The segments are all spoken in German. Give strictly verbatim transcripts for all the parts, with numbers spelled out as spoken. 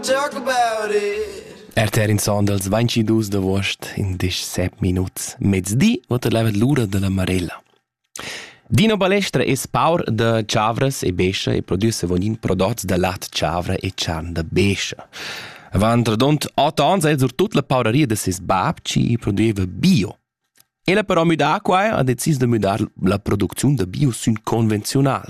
Talk about it. Er ter in son dels ventidus d'agost in diciassette minuts. Mezzdi, vota levet l'ura de la Marella. Dino Balestra es paur de chavras e bescia e produce vonin prodots de lat chavra e charn de bescia. Avant redont otto ans el sur tut la paureria de ses bab ci produeva bio. Ella però muda qua ha decis de mudar la produzione de bio sun convencional.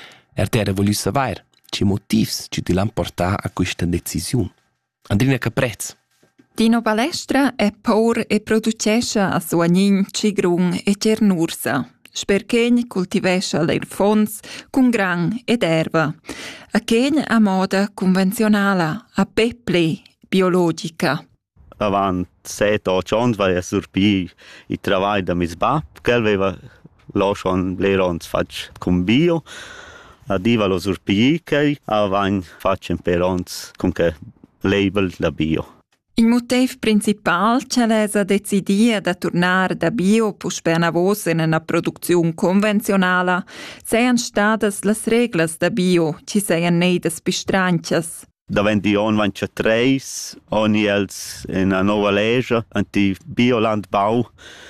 Er ter vogliu savoir ci motivs ci ti l'han portà a questa decisione. Andrina Caprez. Dino Balestra è paur e producesce a suagnin, cigrun e cernursa. Sperchegn cultivesce l'erfons con gran ed erva. A chegn a moda convenzionala, a peple biologica. Avant set o chons vai a surpi i travai da mis bab, che aveva lo schon lerons fac con bio, a diva lo surpi che avain facen perons con che label da bio. Il motiv principal che lesa decidia da tornar da bio pus per navos in una produzione convenzionala sean stadas las reglas da bio ci sean neidas bistranchas. Da vendi on vancia treis, oni els in a nova legge, anti biolandbau,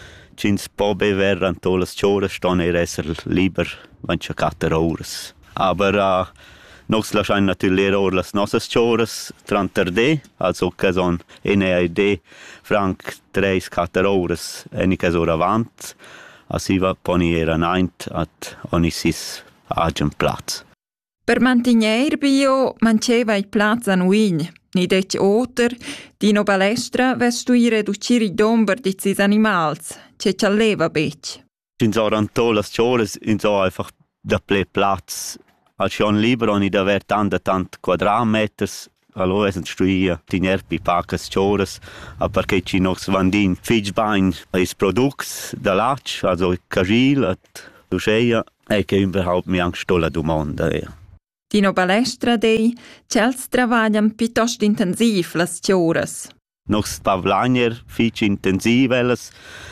cins pobe verran tolas ciores, ston er esser liber vancia quater horas. Aber uh, Nox lasciain natürlich auch las nossas ciores, trenta D, also che son N E D, franc treis quater horas, enicas ora avant, asi va poni era naint at onisis agem platz. Per mantenere bio manceva il platz an uign, ni dec oter, Dino Balestra vestu i reduciri domber di cis animals, ce c'alleva bec. In so ranto las ciores, in so einfach da ple platz, als schon lieber oni da ver tant da tant quadratmeters, allo esen stuia tinerpi pacas ciores, a perché ci nox vandin fitch bain is products da lach, also cagil at duscheia, e che überhaupt mi ang stola du monda, ja. Dino Balestra dei, cels travaglian piuttosto intensiv las ciores. Nox pavlanier fitch intensiv elas,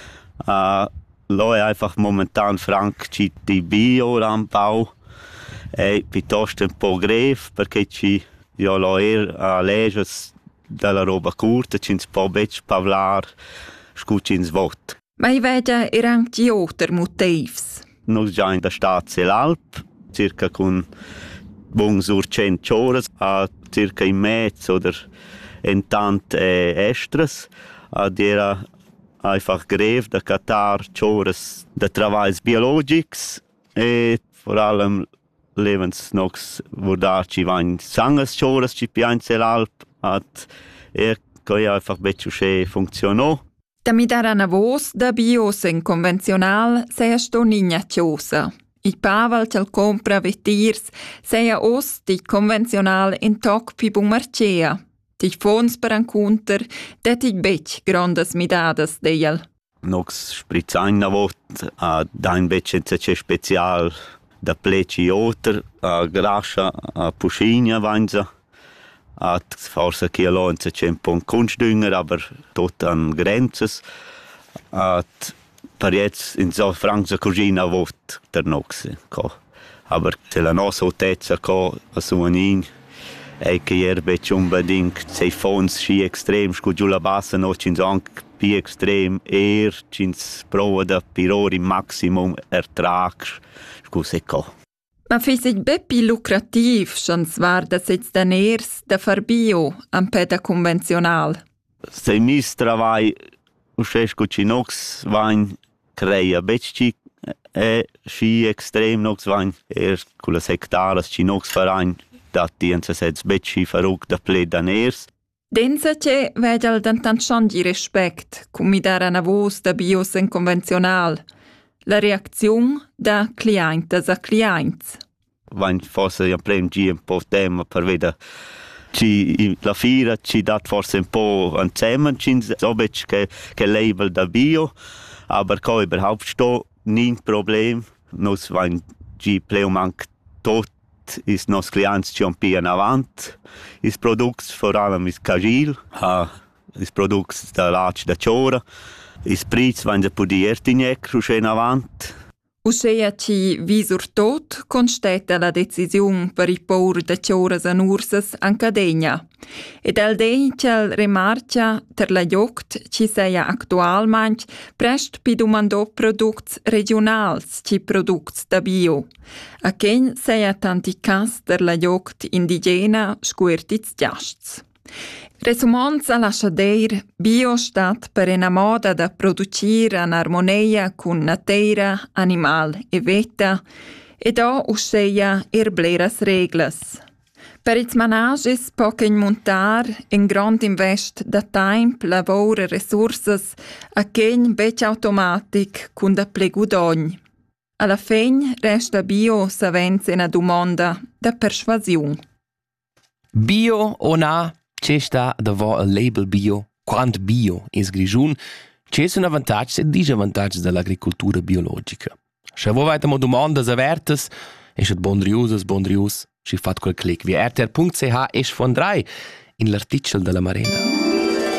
uh, lo è einfach momentan franc ci di bio rampau, è piuttosto un po' greve perché ci io lo er a leges della roba curta cins po bec pavlar scucins vot. Ma i veda er anche oter motivs. Nus già in da Staziel Alp, circa con buon sur cent horas, a circa in mezzo oder in tant e estres, ad era einfach greve da Qatar horas da travais biologics e vor allem levens nox vordarci vain sangas choras ci pianzel alp at er coi einfach becciusche funzionò. Da mi dara na vos da biosen convencional seia sto nigna chiosa. Il paval cel compra vetirs seia os di convencional in toc pi bun marcea. Ti fons per encunter det i bec grandes midadas deiel. Nox spritzain na vot a dain beccenza ce special da pleci oter, a grascia, a puscinia vanza, at forse che lonza c'è un po' un kunstdünger, aber tot an grenzes, at per jetzt in so franca cugina vot der nox, co. Aber se la nos hotezza co a suanin, e che ier bec unbedingt sei fons schi extrem, scu giù la bassa no cins anc pi extrem er, cins prova da pirori maximum ertrag, scu se co. Ma fisig beppi lucrativ schans war da sez da ners da far bio am peda convencional. Se mis travai uscescu ci nox vain creia becci e schi extrem nox vain er culas hectaras ci nox farain dat dienza sez becci farug da ple da ners. Densa che vedel dan tant shangi respect, cum mi dara na vos da biosen convencional. La reazione da clientes a clients. Vain forse ja prem gi un po' tema per veda ci la fira ci dat forse un po' anzemen cins obec che che label da bio, aber co überhaupt sto nin problem. Nos vain gi pleumanc tot is nos clients ci un pi in avant. Is products vor allem is cagil, ha is products da lach da ciora. Is prizz vain da pudier tinec rusce in avant. Uscea ci visur tot constetta la decisiun per i paur de cioras an ursas an cadegna. Ed el dei cel remarcia ter la jogt ci seia actualmaing prest pi dumandò products regionals ci products da bio. A chen seia tanti cas ter la jogt indigena scuertits giasts. Resumons a lasciadeir, bio stat per una moda da producir an armonia cun natura, animal e veta, e da usceia er bleras reglas. Per its manages pochen montar en grand invest da temp, lavoro e resurses a chen bec automatic cun da plegudogn. Alla fin resta bio savens una domanda da persuasiun. Bio o na? C'è sta davò il label bio, quant bio es grigiun, c'è un avantage e disavantage dell'agricoltura biologica. Se voi avete domande avertes, es et bondrius, bondrius, ci fat quel clic via r t r punct c h es fondrai in l'articolo della Marella.